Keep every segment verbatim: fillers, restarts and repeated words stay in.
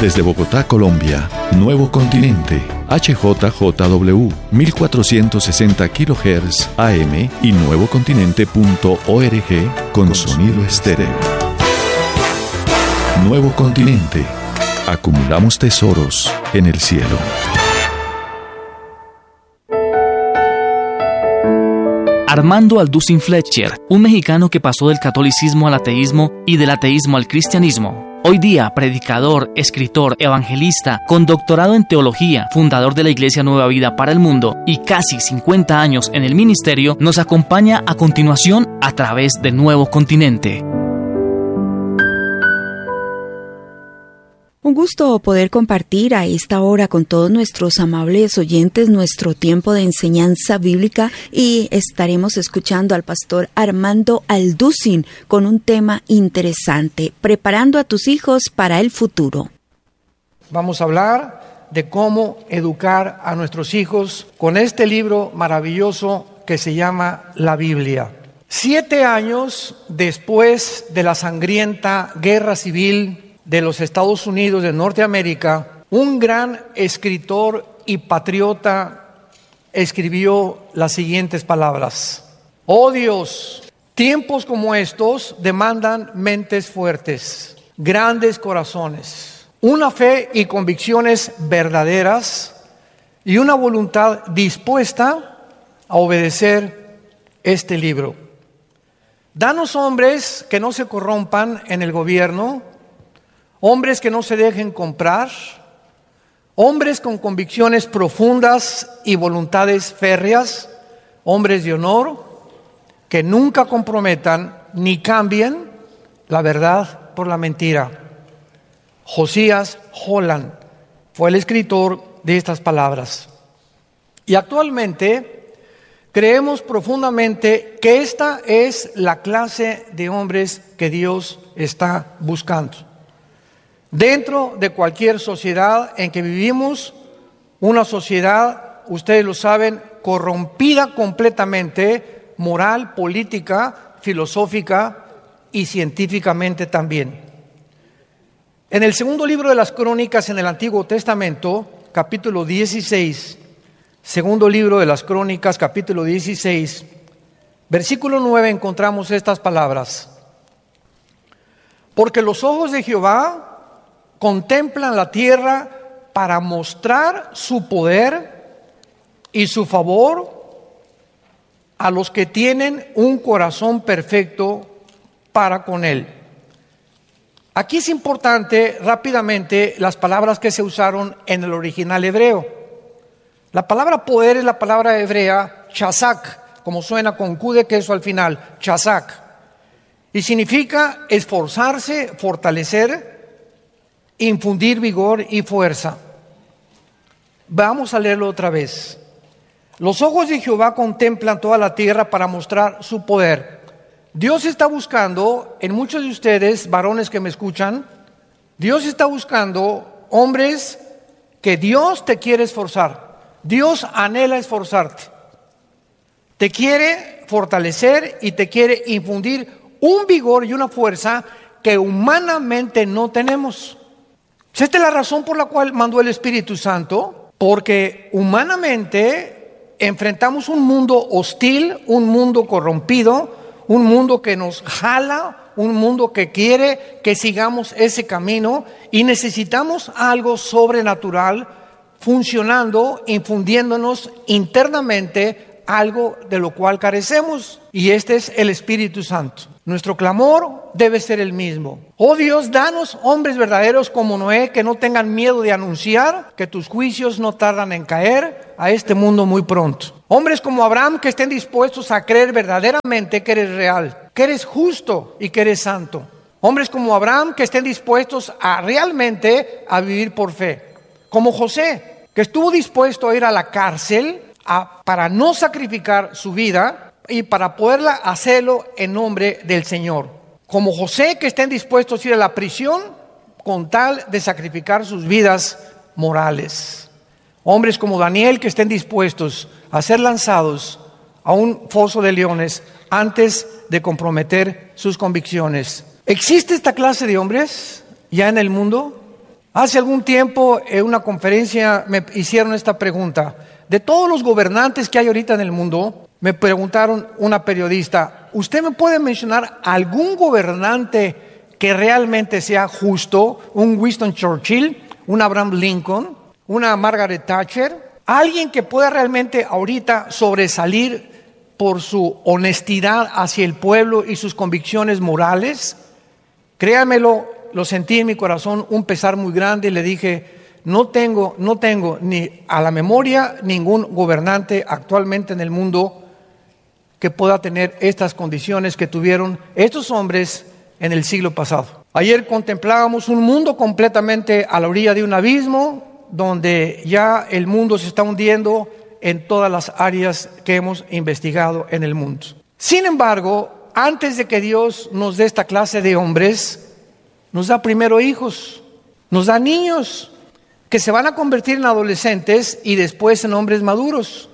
Desde Bogotá, Colombia, Nuevo Continente, H J J W, mil cuatrocientos sesenta kilohertz A M y nuevocontinente punto org con sonido estéreo. Nuevo Continente. Acumulamos tesoros en el cielo. Armando Alducin Fletcher, un mexicano que pasó del catolicismo al ateísmo y del ateísmo al cristianismo. Hoy día, predicador, escritor, evangelista, con doctorado en teología, fundador de la Iglesia Nueva Vida para el Mundo y casi cincuenta años en el ministerio, nos acompaña a continuación a través de Nuevo Continente. Un gusto poder compartir a esta hora con todos nuestros amables oyentes nuestro tiempo de enseñanza bíblica y estaremos escuchando al pastor Armando Alducin con un tema interesante, preparando a tus hijos para el futuro. Vamos a hablar de cómo educar a nuestros hijos con este libro maravilloso que se llama la Biblia. Siete años después de la sangrienta guerra civil de los Estados Unidos de Norteamérica, un gran escritor y patriota escribió las siguientes palabras: Oh Dios, tiempos como estos demandan mentes fuertes, grandes corazones, una fe y convicciones verdaderas y una voluntad dispuesta a obedecer este libro. Danos hombres que no se corrompan en el gobierno, hombres que no se dejen comprar, hombres con convicciones profundas y voluntades férreas, hombres de honor, que nunca comprometan ni cambien la verdad por la mentira. Josías Holland fue el escritor de estas palabras. Y actualmente creemos profundamente que esta es la clase de hombres que Dios está buscando. Dentro de cualquier sociedad en que vivimos, una sociedad, ustedes lo saben, corrompida completamente, moral, política, filosófica y científicamente también. En el segundo libro de las Crónicas en el Antiguo Testamento, capítulo dieciséis, segundo libro de las Crónicas, capítulo dieciséis, versículo nueve, encontramos estas palabras: Porque los ojos de Jehová contemplan la tierra para mostrar su poder y su favor a los que tienen un corazón perfecto para con Él. Aquí es importante rápidamente las palabras que se usaron en el original hebreo. La palabra poder es la palabra hebrea chazak, como suena con Q de queso al final, chazak, y significa esforzarse, fortalecer, infundir vigor y fuerza. Vamos a leerlo otra vez. Los ojos de Jehová contemplan toda la tierra para mostrar su poder. Dios está buscando, en muchos de ustedes, varones que me escuchan, Dios está buscando hombres que Dios te quiere esforzar. Dios anhela esforzarte. Te quiere fortalecer y te quiere infundir un vigor y una fuerza que humanamente no tenemos. Esta es la razón por la cual mandó el Espíritu Santo, porque humanamente enfrentamos un mundo hostil, un mundo corrompido, un mundo que nos jala, un mundo que quiere que sigamos ese camino, y necesitamos algo sobrenatural funcionando, infundiéndonos internamente algo de lo cual carecemos, y este es el Espíritu Santo. Nuestro clamor debe ser el mismo. Oh Dios, danos hombres verdaderos como Noé, que no tengan miedo de anunciar que tus juicios no tardan en caer a este mundo muy pronto. Hombres como Abraham, que estén dispuestos a creer verdaderamente que eres real, que eres justo y que eres santo. Hombres como Abraham, que estén dispuestos a realmente a vivir por fe. Como José, que estuvo dispuesto a ir a la cárcel a, para no sacrificar su vida y para poderla hacerlo en nombre del Señor. Como José, que estén dispuestos a ir a la prisión con tal de sacrificar sus vidas morales. Hombres como Daniel, que estén dispuestos a ser lanzados a un foso de leones antes de comprometer sus convicciones. ¿Existe esta clase de hombres ya en el mundo? Hace algún tiempo en una conferencia me hicieron esta pregunta. De todos los gobernantes que hay ahorita en el mundo, me preguntaron una periodista, ¿usted me puede mencionar algún gobernante que realmente sea justo? Un Winston Churchill, un Abraham Lincoln, una Margaret Thatcher, alguien que pueda realmente ahorita sobresalir por su honestidad hacia el pueblo y sus convicciones morales. Créamelo, lo sentí en mi corazón, un pesar muy grande, y le dije, no tengo, no tengo ni a la memoria ningún gobernante actualmente en el mundo que pueda tener estas condiciones que tuvieron estos hombres en el siglo pasado. Ayer contemplábamos un mundo completamente a la orilla de un abismo, donde ya el mundo se está hundiendo en todas las áreas que hemos investigado en el mundo. Sin embargo, antes de que Dios nos dé esta clase de hombres, nos da primero hijos, nos da niños que se van a convertir en adolescentes y después en hombres maduros.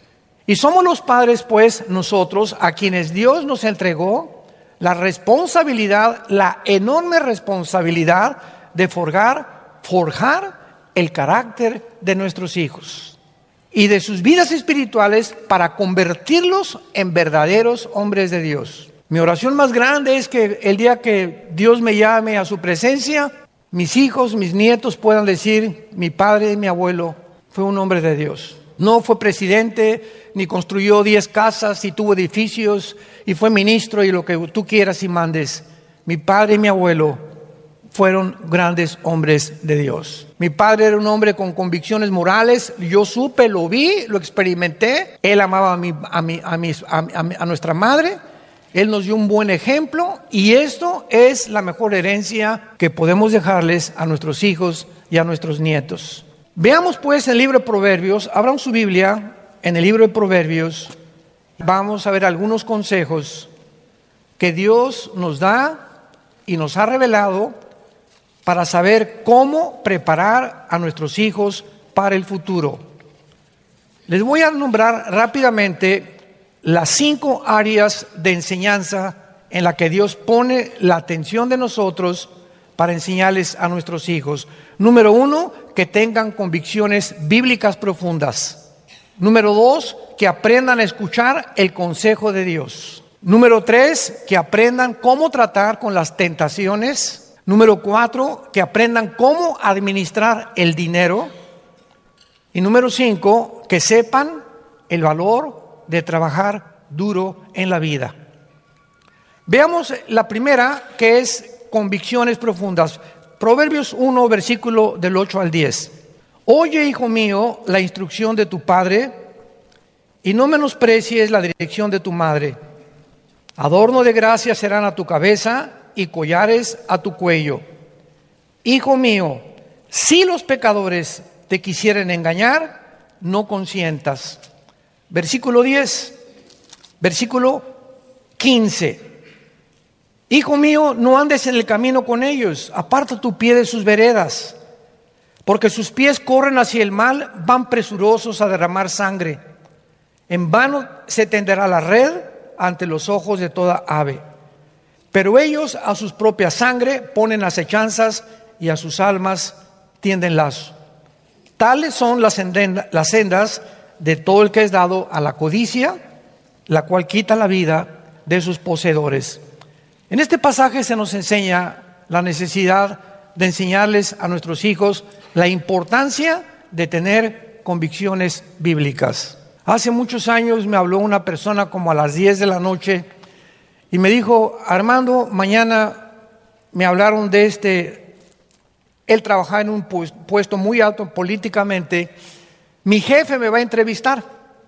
Y somos los padres, pues, nosotros, a quienes Dios nos entregó la responsabilidad, la enorme responsabilidad de forjar, forjar el carácter de nuestros hijos y de sus vidas espirituales para convertirlos en verdaderos hombres de Dios. Mi oración más grande es que el día que Dios me llame a su presencia, mis hijos, mis nietos puedan decir, mi padre y mi abuelo fue un hombre de Dios. No fue presidente, ni construyó diez casas, y tuvo edificios, y fue ministro, y lo que tú quieras y mandes. Mi padre y mi abuelo fueron grandes hombres de Dios. Mi padre era un hombre con convicciones morales. Yo supe, lo vi, lo experimenté. Él amaba a, mi, a, mi, a, mis, a, a, a nuestra madre. Él nos dio un buen ejemplo, y esto es la mejor herencia que podemos dejarles a nuestros hijos y a nuestros nietos. Veamos pues en el libro de Proverbios, abran su Biblia en el libro de Proverbios. Vamos a ver algunos consejos que Dios nos da y nos ha revelado para saber cómo preparar a nuestros hijos para el futuro. Les voy a nombrar rápidamente las cinco áreas de enseñanza en la que Dios pone la atención de nosotros para enseñarles a nuestros hijos. Número uno, que tengan convicciones bíblicas profundas. Número dos, que aprendan a escuchar el consejo de Dios. Número tres, que aprendan cómo tratar con las tentaciones. Número cuatro, que aprendan cómo administrar el dinero. Y número cinco, que sepan el valor de trabajar duro en la vida. Veamos la primera, que es convicciones profundas. Proverbios uno, versículo del ocho al diez. Oye, hijo mío, la instrucción de tu padre, y no menosprecies la dirección de tu madre. Adorno de gracia serán a tu cabeza y collares a tu cuello. Hijo mío, si los pecadores te quisieren engañar, no consientas. Versículo diez, versículo quince. Hijo mío, no andes en el camino con ellos, aparta tu pie de sus veredas, porque sus pies corren hacia el mal, van presurosos a derramar sangre. En vano se tenderá la red ante los ojos de toda ave, pero ellos a sus propias sangre ponen acechanzas y a sus almas tienden lazo. Tales son las sendas de todo el que es dado a la codicia, la cual quita la vida de sus poseedores. En este pasaje se nos enseña la necesidad de enseñarles a nuestros hijos la importancia de tener convicciones bíblicas. Hace muchos años me habló una persona como a las diez de la noche y me dijo, Armando, mañana me hablaron de este, él trabajaba en un puesto muy alto políticamente, mi jefe me va a entrevistar.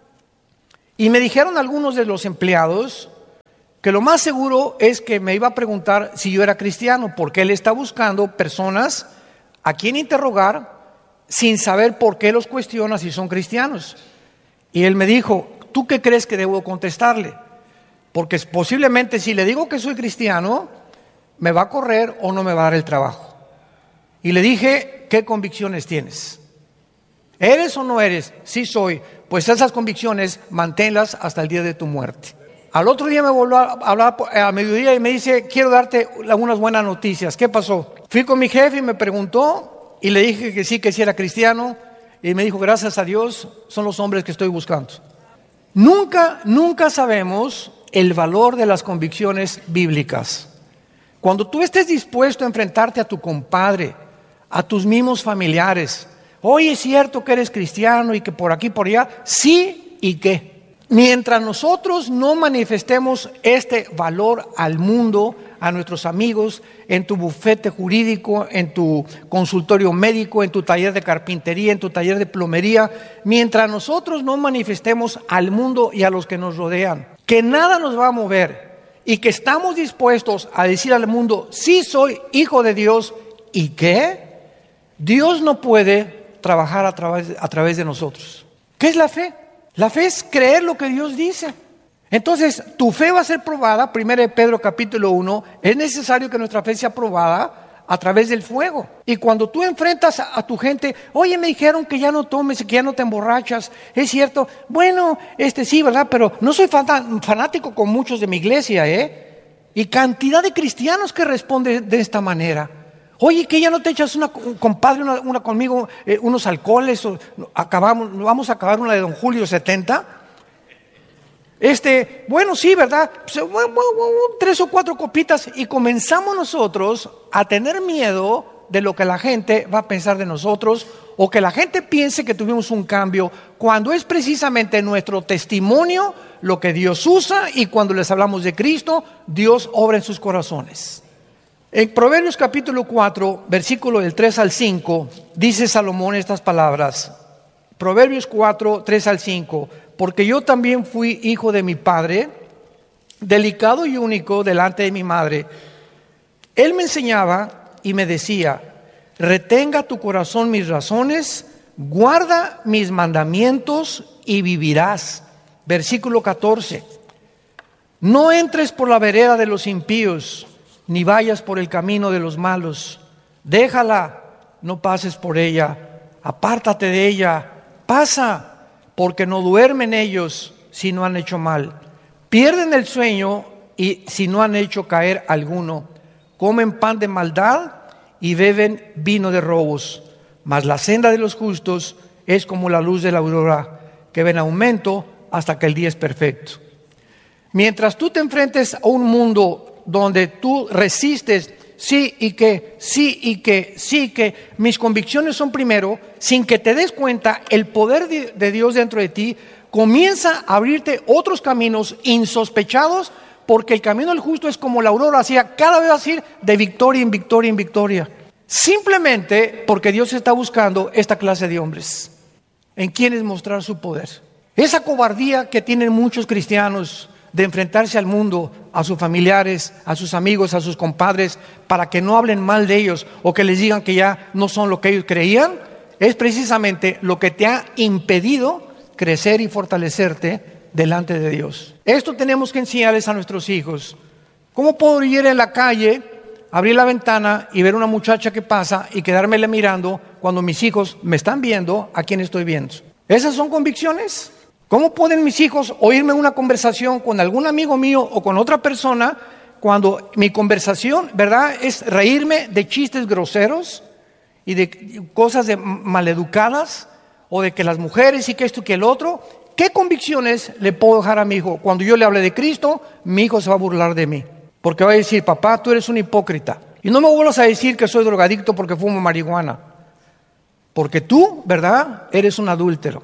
Y me dijeron algunos de los empleados que lo más seguro es que me iba a preguntar si yo era cristiano, porque él está buscando personas a quien interrogar sin saber por qué los cuestiona si son cristianos. Y él me dijo, ¿tú qué crees que debo contestarle? Porque posiblemente si le digo que soy cristiano, me va a correr o no me va a dar el trabajo. Y le dije, ¿qué convicciones tienes? ¿Eres o no eres? Sí soy. Pues esas convicciones manténlas hasta el día de tu muerte. Al otro día me volvió a hablar a mediodía y me dice, quiero darte algunas buenas noticias. ¿Qué pasó? Fui con mi jefe y me preguntó y le dije que sí, que sí era cristiano, y me dijo, gracias a Dios, son los hombres que estoy buscando. Nunca, nunca sabemos el valor de las convicciones bíblicas. Cuando tú estés dispuesto a enfrentarte a tu compadre, a tus mismos familiares, oye, es cierto que eres cristiano y que por aquí, por allá, sí y qué. Mientras nosotros no manifestemos este valor al mundo, a nuestros amigos, en tu bufete jurídico, en tu consultorio médico, en tu taller de carpintería, en tu taller de plomería, mientras nosotros no manifestemos al mundo y a los que nos rodean que nada nos va a mover y que estamos dispuestos a decir al mundo, sí soy hijo de Dios, ¿y qué? Dios no puede trabajar a través, a través de nosotros. ¿Qué es la fe? La fe es creer lo que Dios dice. Entonces, tu fe va a ser probada, primero de Pedro capítulo uno, es necesario que nuestra fe sea probada a través del fuego. Y cuando tú enfrentas a, a tu gente, oye, me dijeron que ya no tomes, que ya no te emborrachas, es cierto, bueno, este sí, ¿verdad? Pero no soy fanático con muchos de mi iglesia, ¿eh? Y cantidad de cristianos que responden de esta manera. Oye, que ya no te echas una, compadre, una, una conmigo, eh, unos alcoholes, o, acabamos, vamos a acabar una de Don Julio setenta. Este, bueno, sí, ¿verdad? Tres o cuatro copitas y comenzamos nosotros a tener miedo de lo que la gente va a pensar de nosotros o que la gente piense que tuvimos un cambio, cuando es precisamente nuestro testimonio lo que Dios usa, y cuando les hablamos de Cristo, Dios obra en sus corazones. En Proverbios capítulo cuatro, versículo del tres al cinco, dice Salomón estas palabras. Proverbios cuatro, tres al cinco. Porque yo también fui hijo de mi padre, delicado y único delante de mi madre. Él me enseñaba y me decía, retenga tu corazón mis razones, guarda mis mandamientos y vivirás. Versículo catorce. No entres por la vereda de los impíos, ni vayas por el camino de los malos. Déjala, no pases por ella, apártate de ella, pasa, porque no duermen ellos si no han hecho mal. Pierden el sueño y si no han hecho caer alguno. Comen pan de maldad y beben vino de robos. Mas la senda de los justos es como la luz de la aurora, que va en aumento hasta que el día es perfecto. Mientras tú te enfrentes a un mundo donde tú resistes, sí y que, sí y que, sí y que, mis convicciones son primero, sin que te des cuenta, el poder de, de Dios dentro de ti comienza a abrirte otros caminos insospechados, porque el camino del justo es como la aurora, así cada vez va a ir de victoria en victoria en victoria. Simplemente porque Dios está buscando esta clase de hombres, en quienes mostrar su poder. Esa cobardía que tienen muchos cristianos de enfrentarse al mundo, a sus familiares, a sus amigos, a sus compadres, para que no hablen mal de ellos o que les digan que ya no son lo que ellos creían, es precisamente lo que te ha impedido crecer y fortalecerte delante de Dios. Esto tenemos que enseñarles a nuestros hijos. ¿Cómo puedo ir en la calle, abrir la ventana y ver una muchacha que pasa y quedármela mirando cuando mis hijos me están viendo a quién estoy viendo? ¿Esas son convicciones? ¿Cómo pueden mis hijos oírme una conversación con algún amigo mío o con otra persona cuando mi conversación, ¿verdad?, es reírme de chistes groseros y de cosas de maleducadas, o de que las mujeres y que esto y que el otro? ¿Qué convicciones le puedo dejar a mi hijo? Cuando yo le hable de Cristo, mi hijo se va a burlar de mí, porque va a decir, papá, tú eres un hipócrita. Y no me vuelvas a decir que soy drogadicto porque fumo marihuana, porque tú, ¿verdad?, eres un adúltero.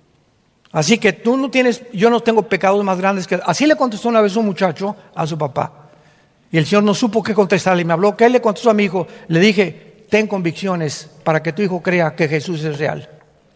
Así que tú no tienes, yo no tengo pecados más grandes que... Así le contestó una vez un muchacho a su papá. Y el Señor no supo qué contestarle. Y me habló, ¿qué le contestó a mi hijo? Le dije, ten convicciones para que tu hijo crea que Jesús es real.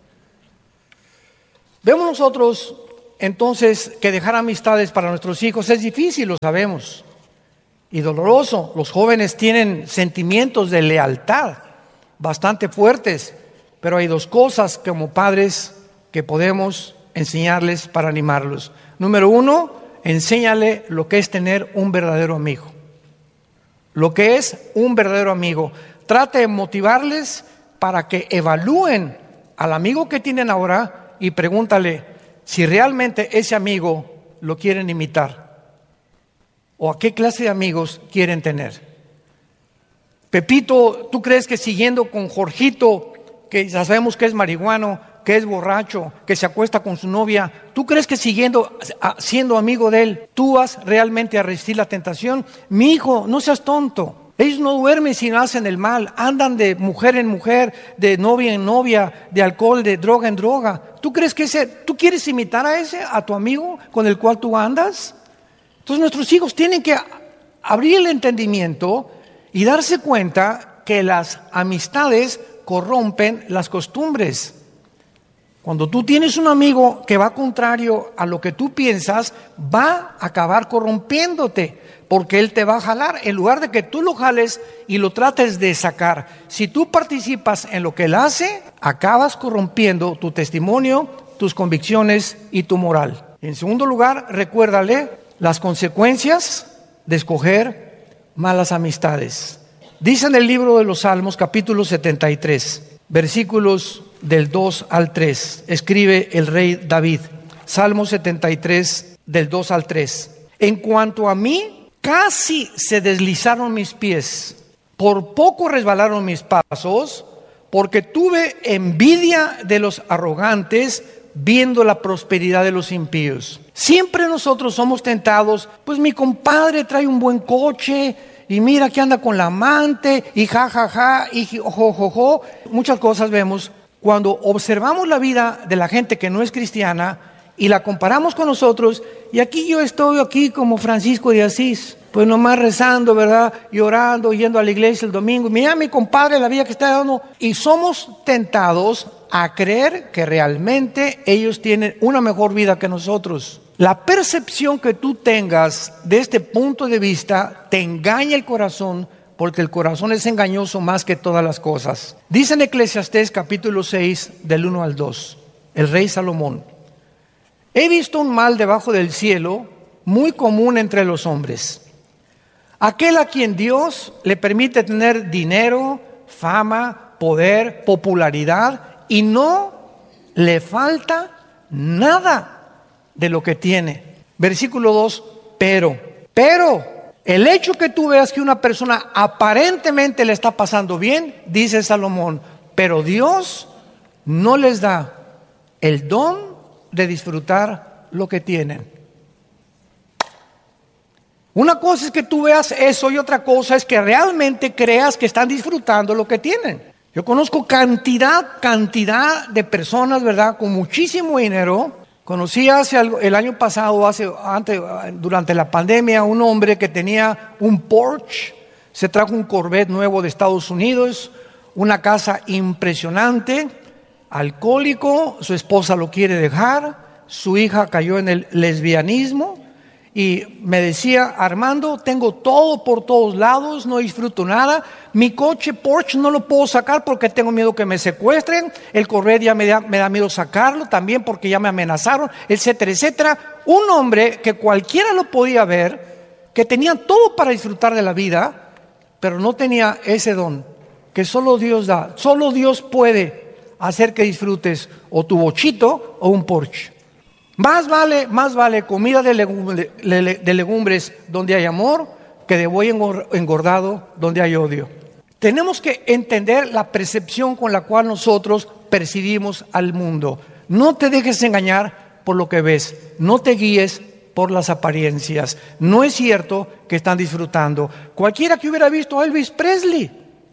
Vemos nosotros, entonces, que dejar amistades para nuestros hijos es difícil, lo sabemos. Y doloroso. Los jóvenes tienen sentimientos de lealtad bastante fuertes. Pero hay dos cosas como padres que podemos enseñarles para animarlos. Número uno, enséñale lo que es tener un verdadero amigo. Lo que es un verdadero amigo. Trate de motivarles para que evalúen al amigo que tienen ahora y pregúntale si realmente ese amigo lo quieren imitar o a qué clase de amigos quieren tener. Pepito, ¿tú crees que siguiendo con Jorgito, que ya sabemos que es marihuano, que es borracho, que se acuesta con su novia, ¿tú crees que siguiendo, siendo amigo de él, tú vas realmente a resistir la tentación? Mi hijo, no seas tonto. Ellos no duermen si no hacen el mal, andan de mujer en mujer, de novia en novia, de alcohol, de droga en droga. ¿Tú crees que ese, tú quieres imitar a ese, a tu amigo con el cual tú andas? Entonces nuestros hijos tienen que abrir el entendimiento y darse cuenta que las amistades corrompen las costumbres. Cuando tú tienes un amigo que va contrario a lo que tú piensas, va a acabar corrompiéndote, porque él te va a jalar, en lugar de que tú lo jales y lo trates de sacar. Si tú participas en lo que él hace, acabas corrompiendo tu testimonio, tus convicciones y tu moral. En segundo lugar, recuérdale las consecuencias de escoger malas amistades. Dice en el libro de los Salmos, capítulo setenta y tres, versículos del dos al tres, escribe el rey David. Salmo setenta y tres, del dos al tres. En cuanto a mí, casi se deslizaron mis pies, por poco resbalaron mis pasos, porque tuve envidia de los arrogantes, viendo la prosperidad de los impíos. Siempre nosotros somos tentados, pues mi compadre trae un buen coche, y mira que anda con la amante, y ja, ja, ja, y jo, jo, jo. Muchas cosas vemos. Cuando observamos la vida de la gente que no es cristiana y la comparamos con nosotros, y aquí yo estoy aquí como Francisco de Asís, pues nomás rezando, ¿verdad? Y orando, yendo a la iglesia el domingo. Mira mi compadre la vida que está dando. Y somos tentados a creer que realmente ellos tienen una mejor vida que nosotros. La percepción que tú tengas de este punto de vista te engaña el corazón, porque el corazón es engañoso más que todas las cosas. Dice en Eclesiastés capítulo seis, del uno al dos, el rey Salomón: he visto un mal debajo del cielo, muy común entre los hombres. Aquel a quien Dios le permite tener dinero, fama, poder, popularidad, y no le falta nada de lo que tiene. Versículo dos, pero, pero, el hecho que tú veas que una persona aparentemente le está pasando bien, dice Salomón, pero Dios no les da el don de disfrutar lo que tienen. Una cosa es que tú veas eso y otra cosa es que realmente creas que están disfrutando lo que tienen. Yo conozco cantidad, cantidad de personas, ¿verdad?, con muchísimo dinero. Conocí hace el año pasado, hace, antes, durante la pandemia, un hombre que tenía un Porsche, se trajo un Corvette nuevo de Estados Unidos, una casa impresionante, alcohólico, su esposa lo quiere dejar, su hija cayó en el lesbianismo y me decía: Armando, tengo todo por todos lados, no disfruto nada, mi coche Porsche no lo puedo sacar porque tengo miedo que me secuestren, el Corvette ya me da, me da miedo sacarlo también porque ya me amenazaron, etcétera, etcétera. Un hombre que cualquiera lo podía ver, que tenía todo para disfrutar de la vida, pero no tenía ese don que solo Dios da. Solo Dios puede hacer que disfrutes o tu bochito o un Porsche. Más vale, más vale comida de, legumbre, de legumbres donde hay amor que de buey engordado donde hay odio. Tenemos que entender la percepción con la cual nosotros percibimos al mundo. No te dejes engañar por lo que ves, no te guíes por las apariencias. No es cierto que están disfrutando. Cualquiera que hubiera visto a Elvis Presley,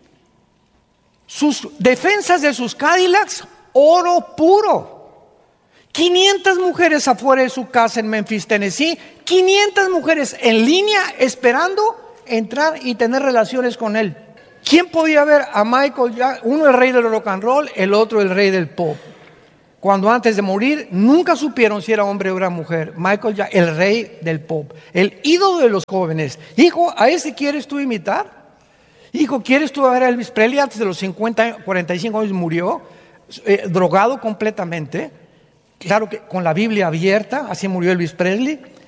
sus defensas de sus Cadillacs, oro puro. quinientas mujeres afuera de su casa en Memphis, Tennessee, quinientas mujeres en línea esperando entrar y tener relaciones con él. ¿Quién podía ver a Michael Jackson? Uno el rey del rock and roll, el otro el rey del pop. Cuando antes de morir nunca supieron si era hombre o era mujer. Michael Jackson, el rey del pop, el ídolo de los jóvenes. Hijo, ¿a ese quieres tú imitar? Hijo, ¿quieres tú ver a Elvis Presley? Antes de los cincuenta, cuarenta y cinco años murió, eh, drogado completamente. Claro que con la Biblia abierta, así murió Elvis Presley.